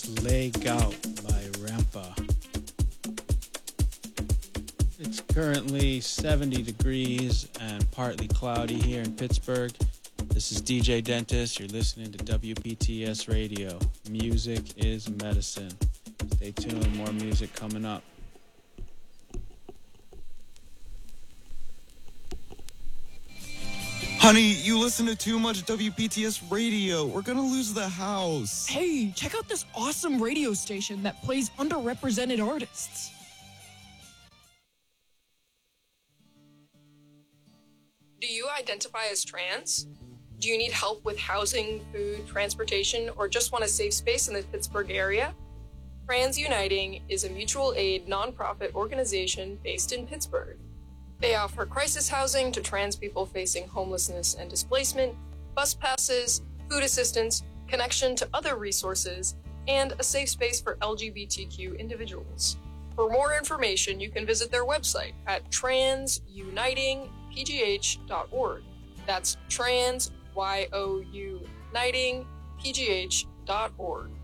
Leg Out by Rampa. It's currently 70 degrees and partly cloudy here in Pittsburgh. This is DJ Dentist. You're listening to WPTS Radio. Music is medicine. Stay tuned, more music coming up. Honey, you listen to too much WPTS radio. We're gonna lose the house. Hey, check out this awesome radio station that plays underrepresented artists. Do you identify as trans? Do you need help with housing, food, transportation, or just want a safe space in the Pittsburgh area? Trans Uniting is a mutual aid nonprofit organization based in Pittsburgh. They offer crisis housing to trans people facing homelessness and displacement, bus passes, food assistance, connection to other resources, and a safe space for LGBTQ individuals. For more information, you can visit their website at transunitingpgh.org. That's trans, Y-O-U, unitingpgh.org.